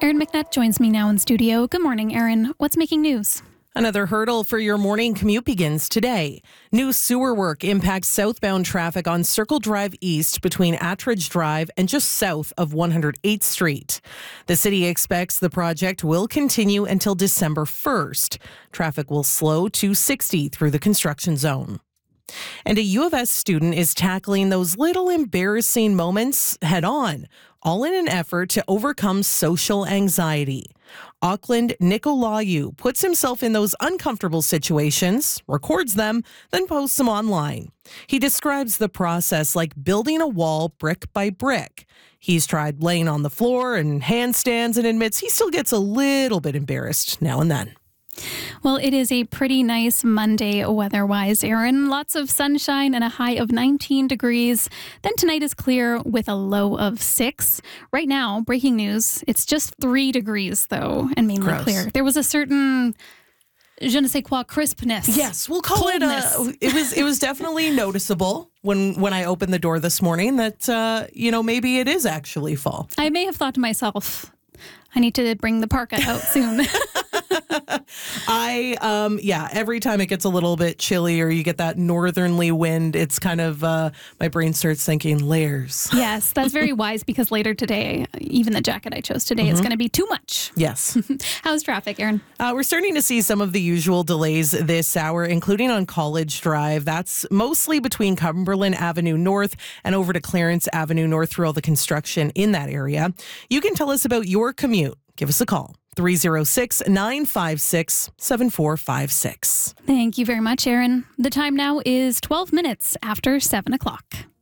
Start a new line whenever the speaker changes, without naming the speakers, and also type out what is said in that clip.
Erin McNutt joins me now in studio. Good morning, Erin. What's making news?
Another hurdle for your morning commute begins today. New sewer work impacts southbound traffic on Circle Drive East between Attridge Drive and just south of 108th Street. The city expects the project will continue until December 1st. Traffic will slow to 60 through the construction zone. And a U of S student is tackling those little embarrassing moments head on, all in an effort to overcome social anxiety. Auckland Nicolaou puts himself in those uncomfortable situations, records them, then posts them online. He describes the process like building a wall brick by brick. He's tried laying on the floor and handstands and admits he still gets a little bit embarrassed now and then.
Well, it is a pretty nice Monday weather-wise, Erin. Lots of sunshine and a high of 19 degrees. Then tonight is clear with a low of 6. Right now, breaking news, it's just 3 degrees, though, and mainly clear. There was a certain je ne sais quoi crispness.
Yes, we'll call
coldness.
it was definitely noticeable when I opened the door this morning that, maybe it is actually fall.
I may have thought to myself, I need to bring the parka out soon.
Every time it gets a little bit chilly or you get that northerly wind, it's kind of, my brain starts thinking layers.
Yes, that's very wise because later today, even the jacket I chose today is going to be too much.
Yes.
How's traffic, Erin?
We're starting to see some of the usual delays this hour, including on College Drive. That's mostly between Cumberland Avenue North and over to Clarence Avenue North through all the construction in that area. You can tell us about your commute. Give us a call. 306-956-7456.
Thank you very much, Erin. The time now is 12 minutes after 7 o'clock.